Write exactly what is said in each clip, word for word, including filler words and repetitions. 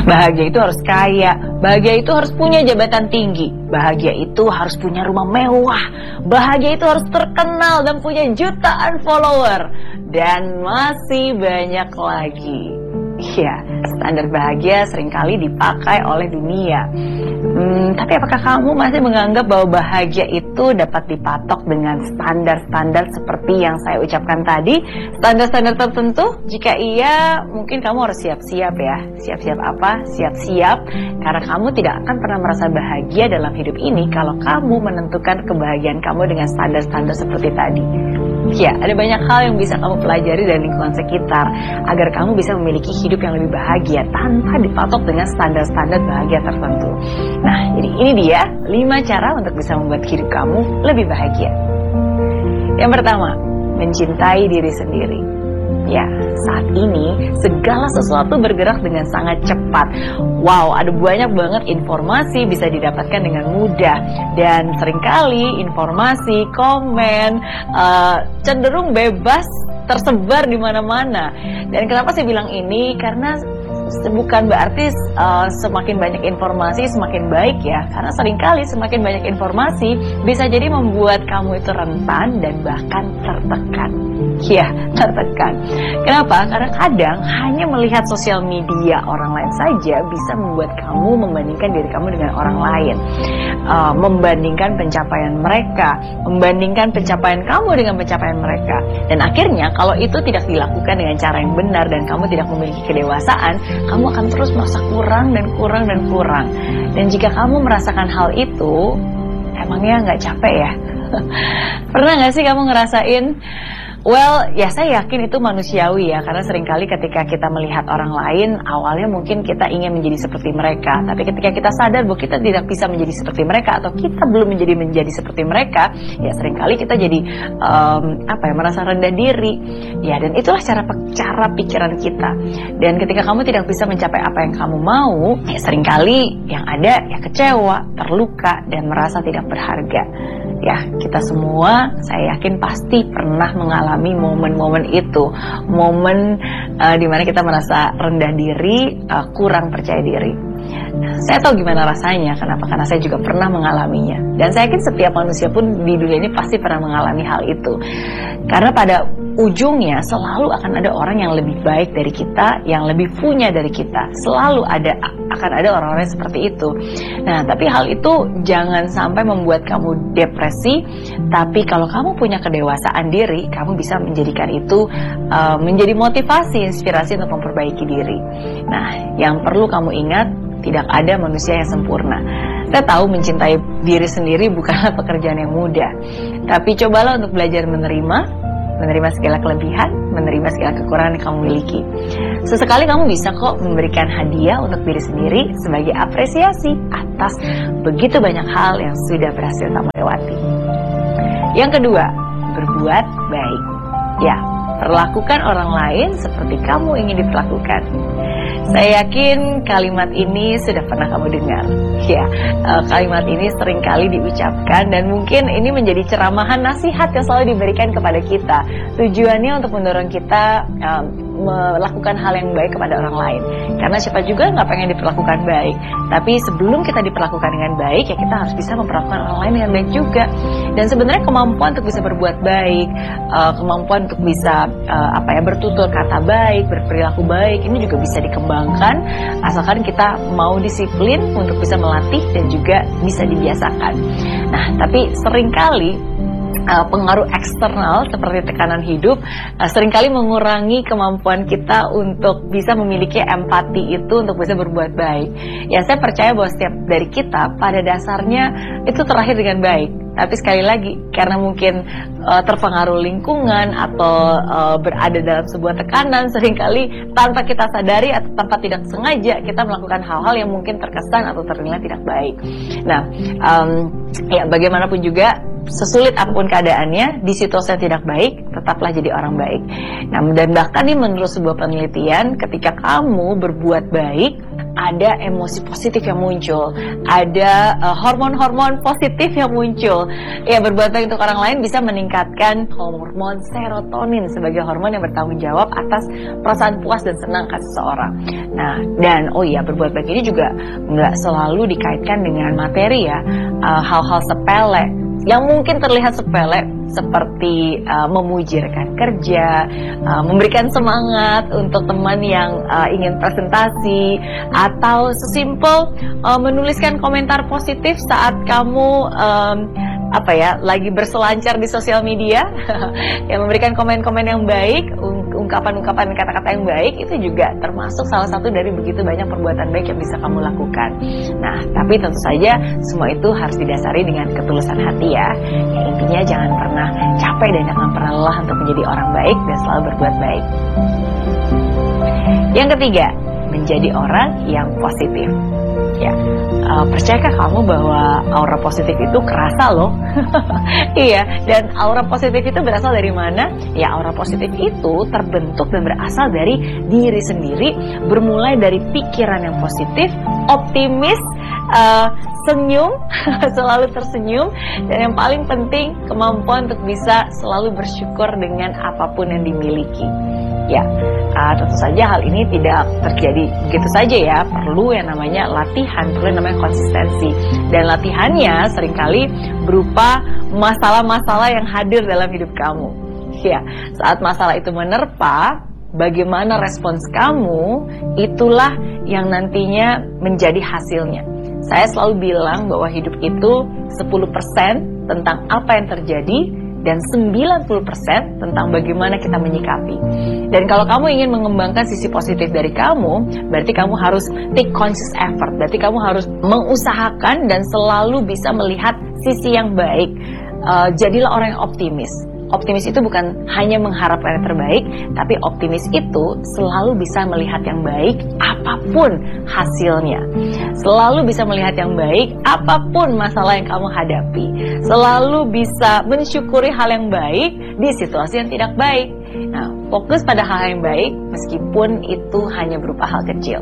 Bahagia itu harus kaya, bahagia itu harus punya jabatan tinggi, bahagia itu harus punya rumah mewah, bahagia itu harus terkenal dan punya jutaan follower, dan masih banyak lagi. Ya, standar bahagia seringkali dipakai oleh dunia. Hmm, tapi apakah kamu masih menganggap bahwa bahagia itu dapat dipatok dengan standar-standar seperti yang saya ucapkan tadi? Standar-standar tertentu? Jika iya, mungkin kamu harus siap-siap ya. Siap-siap apa? Siap-siap karena kamu tidak akan pernah merasa bahagia dalam hidup ini kalau kamu menentukan kebahagiaan kamu dengan standar-standar seperti tadi. Ya, ada banyak hal yang bisa kamu pelajari dari lingkungan sekitar agar kamu bisa memiliki hidup yang lebih bahagia tanpa dipatok dengan standar-standar bahagia tertentu. Nah, jadi ini dia lima cara untuk bisa membuat hidup kamu lebih bahagia. Yang pertama, mencintai diri sendiri. Ya, saat ini segala sesuatu bergerak dengan sangat cepat. Wow, ada banyak banget informasi bisa didapatkan dengan mudah. Dan seringkali informasi, komen, uh, cenderung bebas tersebar di mana-mana. Dan kenapa saya bilang ini? Karena bukan berarti uh, semakin banyak informasi semakin baik ya. Karena seringkali semakin banyak informasi bisa jadi membuat kamu itu rentan dan bahkan tertekan. Ya, tertekan. Kenapa? Karena kadang hanya melihat sosial media orang lain saja bisa membuat kamu membandingkan diri kamu dengan orang lain, uh, membandingkan pencapaian mereka, membandingkan pencapaian kamu dengan pencapaian mereka. Dan akhirnya kalau itu tidak dilakukan dengan cara yang benar dan kamu tidak memiliki kedewasaan, kamu akan terus merasa kurang dan kurang dan kurang. Dan jika kamu merasakan hal itu, emangnya nggak capek ya? Pernah nggak sih kamu ngerasain? Well, ya saya yakin itu manusiawi ya, karena seringkali ketika kita melihat orang lain, awalnya mungkin kita ingin menjadi seperti mereka. Tapi ketika kita sadar bahwa kita tidak bisa menjadi seperti mereka, atau kita belum menjadi menjadi seperti mereka, ya seringkali kita jadi um, apa ya, merasa rendah diri. Ya, dan itulah cara cara pikiran kita. Dan ketika kamu tidak bisa mencapai apa yang kamu mau, ya seringkali yang ada ya kecewa, terluka, dan merasa tidak berharga. Ya, kita semua saya yakin pasti pernah mengalami momen-momen itu, momen uh, dimana kita merasa rendah diri, uh, kurang percaya diri. Saya tahu gimana rasanya. Kenapa? Karena saya juga pernah mengalaminya. Dan saya yakin setiap manusia pun di dunia ini pasti pernah mengalami hal itu. Karena pada ujungnya selalu akan ada orang yang lebih baik dari kita, yang lebih punya dari kita. Selalu ada, akan ada orang-orang seperti itu. Nah, tapi hal itu jangan sampai membuat kamu depresi. Tapi kalau kamu punya kedewasaan diri, kamu bisa menjadikan itu uh, menjadi motivasi, inspirasi untuk memperbaiki diri. Nah, yang perlu kamu ingat, tidak ada manusia yang sempurna. Kita tahu mencintai diri sendiri bukanlah pekerjaan yang mudah. Tapi cobalah untuk belajar menerima, menerima segala kelebihan, menerima segala kekurangan yang kamu miliki. Sesekali kamu bisa kok memberikan hadiah untuk diri sendiri sebagai apresiasi atas begitu banyak hal yang sudah berhasil kamu lewati. Yang kedua, berbuat baik. Ya, perlakukan orang lain seperti kamu ingin diperlakukan. Saya yakin kalimat ini sudah pernah kamu dengar. Ya, kalimat ini sering kali diucapkan dan mungkin ini menjadi ceramahan nasihat yang selalu diberikan kepada kita. Tujuannya untuk mendorong kita um, melakukan hal yang baik kepada orang lain. Karena siapa juga nggak pengen diperlakukan baik. Tapi sebelum kita diperlakukan dengan baik, ya kita harus bisa memperlakukan orang lain dengan baik juga. Dan sebenarnya kemampuan untuk bisa berbuat baik, uh, kemampuan untuk bisa uh, apa ya bertutur kata baik, berperilaku baik, ini juga bisa dikembangkan asalkan kita mau disiplin untuk bisa melatih dan juga bisa dibiasakan. Nah, tapi seringkali Uh, pengaruh eksternal seperti tekanan hidup uh, seringkali mengurangi kemampuan kita untuk bisa memiliki empati itu untuk bisa berbuat baik. Ya, saya percaya bahwa setiap dari kita pada dasarnya itu terlahir dengan baik. Tapi sekali lagi, karena mungkin uh, terpengaruh lingkungan atau uh, berada dalam sebuah tekanan, seringkali tanpa kita sadari atau tanpa tidak sengaja kita melakukan hal-hal yang mungkin terkesan atau ternilai tidak baik. Nah, um, ya bagaimanapun juga, sesulit apapun keadaannya, di situasi yang tidak baik, tetaplah jadi orang baik. Nah, dan bahkan nih menurut sebuah penelitian, ketika kamu berbuat baik, ada emosi positif yang muncul, ada uh, hormon-hormon positif yang muncul. Ya, berbuat baik untuk orang lain bisa meningkatkan hormon serotonin sebagai hormon yang bertanggung jawab atas perasaan puas dan senang ke seseorang. Nah, dan oh iya, berbuat baik ini juga nggak selalu dikaitkan dengan materi ya, uh, hal-hal sepele yang mungkin terlihat sepele seperti uh, memuji rekan kerja, uh, memberikan semangat untuk teman yang uh, ingin presentasi, atau sesimpel uh, menuliskan komentar positif saat kamu um, apa ya lagi berselancar di sosial media, yang memberikan komen-komen yang baik, ungkapan-ungkapan kata-kata yang baik, itu juga termasuk salah satu dari begitu banyak perbuatan baik yang bisa kamu lakukan. Nah, tapi tentu saja semua itu harus didasari dengan ketulusan hati ya. Ya, intinya jangan pernah capek dan jangan pernah lelah untuk menjadi orang baik dan selalu berbuat baik. Yang ketiga, menjadi orang yang positif. Ya, uh, percayakah kamu bahwa aura positif itu kerasa loh? Iya, dan aura positif itu berasal dari mana? Ya, aura positif itu terbentuk dan berasal dari diri sendiri, bermulai dari pikiran yang positif, optimis, uh, senyum, selalu tersenyum, dan yang paling penting kemampuan untuk bisa selalu bersyukur dengan apapun yang dimiliki. Ya, uh, tentu saja hal ini tidak terjadi begitu saja ya, perlu yang namanya latihan, perlu yang namanya konsistensi. Dan latihannya seringkali berupa masalah-masalah yang hadir dalam hidup kamu. Ya, saat masalah itu menerpa, bagaimana respons kamu, itulah yang nantinya menjadi hasilnya. Saya selalu bilang bahwa hidup itu sepuluh persen tentang apa yang terjadi, dan sembilan puluh persen tentang bagaimana kita menyikapi. Dan kalau kamu ingin mengembangkan sisi positif dari kamu, berarti kamu harus take conscious effort. Berarti kamu harus mengusahakan dan selalu bisa melihat sisi yang baik. Uh, jadilah orang yang optimis. Optimis itu bukan hanya mengharapkan yang terbaik, tapi optimis itu selalu bisa melihat yang baik apapun hasilnya. Selalu bisa melihat yang baik apapun masalah yang kamu hadapi. Selalu bisa mensyukuri hal yang baik di situasi yang tidak baik. Nah, fokus pada hal yang baik meskipun itu hanya berupa hal kecil.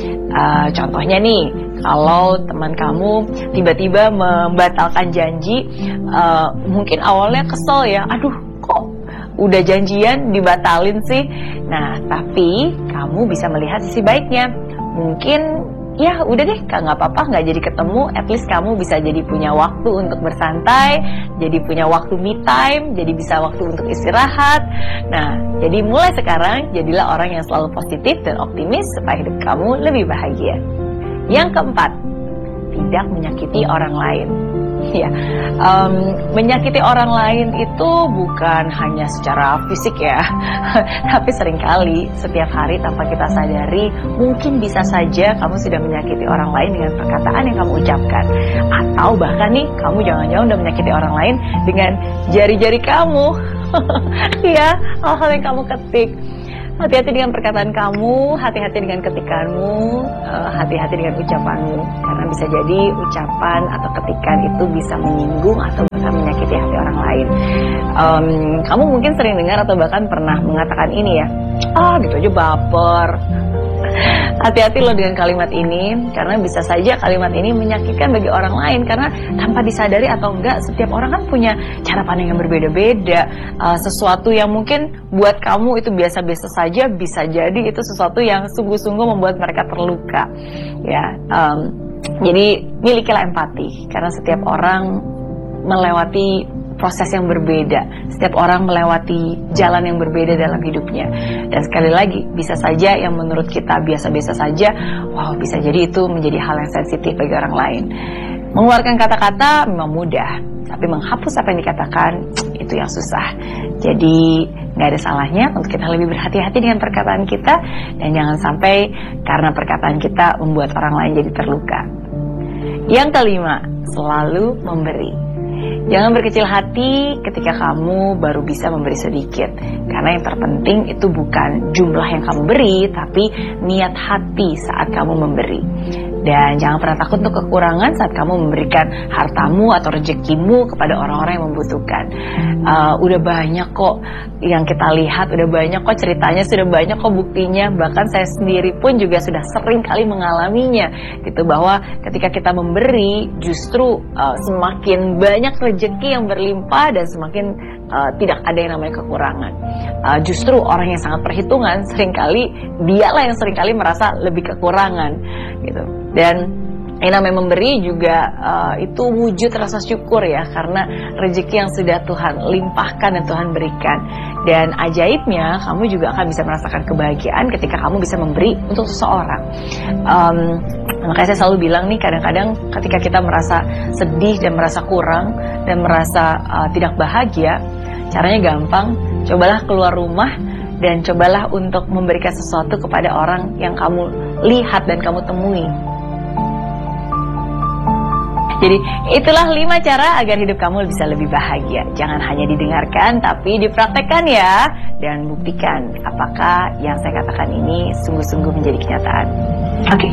Uh, contohnya nih, kalau teman kamu tiba-tiba membatalkan janji, uh, mungkin awalnya kesel ya, aduh kok udah janjian dibatalin sih. Nah, tapi kamu bisa melihat sisi baiknya. Mungkin ya udah deh, nggak apa-apa, nggak jadi ketemu, at least kamu bisa jadi punya waktu untuk bersantai, jadi punya waktu me time, jadi bisa waktu untuk istirahat. Nah, jadi mulai sekarang jadilah orang yang selalu positif dan optimis supaya hidup kamu lebih bahagia. Yang keempat, tidak menyakiti orang lain. Ya, um, menyakiti orang lain itu bukan hanya secara fisik ya, tapi seringkali setiap hari tanpa kita sadari, mungkin bisa saja kamu sudah menyakiti orang lain dengan perkataan yang kamu ucapkan. Atau bahkan nih, kamu jangan-jangan udah menyakiti orang lain dengan jari-jari kamu. Ya, hal-hal yang kamu ketik. Hati-hati dengan perkataan kamu, hati-hati dengan ketikanmu, hati-hati dengan ucapanmu. Karena bisa jadi ucapan atau ketikan itu bisa menyinggung atau bahkan menyakiti hati orang lain. um, Kamu mungkin sering dengar atau bahkan pernah mengatakan ini ya, ah gitu aja baper. Hati-hati loh dengan kalimat ini, karena bisa saja kalimat ini menyakitkan bagi orang lain. Karena tanpa disadari atau enggak, setiap orang kan punya cara pandang yang berbeda-beda. uh, Sesuatu yang mungkin buat kamu itu biasa-biasa saja, bisa jadi itu sesuatu yang sungguh-sungguh membuat mereka terluka. Ya, um, jadi milikilah empati, karena setiap orang melewati proses yang berbeda. Setiap orang melewati jalan yang berbeda dalam hidupnya. Dan sekali lagi, bisa saja yang menurut kita biasa-biasa saja, wow, bisa jadi itu menjadi hal yang sensitif bagi orang lain. Mengeluarkan kata-kata memang mudah, tapi menghapus apa yang dikatakan, itu yang susah. Jadi, nggak ada salahnya untuk kita lebih berhati-hati dengan perkataan kita, dan jangan sampai karena perkataan kita membuat orang lain jadi terluka. Yang kelima, selalu memberi. Jangan berkecil hati ketika kamu baru bisa memberi sedikit. Karena yang terpenting itu bukan jumlah yang kamu beri, tapi niat hati saat kamu memberi. Dan jangan pernah takut untuk kekurangan saat kamu memberikan hartamu atau rezekimu kepada orang-orang yang membutuhkan. uh, Udah banyak kok yang kita lihat, udah banyak kok ceritanya, sudah banyak kok buktinya. Bahkan saya sendiri pun juga sudah sering kali mengalaminya gitu, bahwa ketika kita memberi justru uh, semakin banyak rezeki yang berlimpah dan semakin uh, tidak ada yang namanya kekurangan. uh, Justru orang yang sangat perhitungan seringkali dialah yang seringkali merasa lebih kekurangan gitu. Dan yang namanya memberi juga uh, itu wujud rasa syukur ya, karena rezeki yang sudah Tuhan limpahkan dan Tuhan berikan. Dan ajaibnya kamu juga akan bisa merasakan kebahagiaan ketika kamu bisa memberi untuk seseorang. um, Makanya saya selalu bilang nih, kadang-kadang ketika kita merasa sedih dan merasa kurang dan merasa uh, tidak bahagia, caranya gampang. Cobalah keluar rumah dan cobalah untuk memberikan sesuatu kepada orang yang kamu lihat dan kamu temui. Jadi itulah lima cara agar hidup kamu bisa lebih bahagia. Jangan hanya didengarkan, tapi dipraktekkan ya. Dan buktikan apakah yang saya katakan ini sungguh-sungguh menjadi kenyataan. Oke. Okay.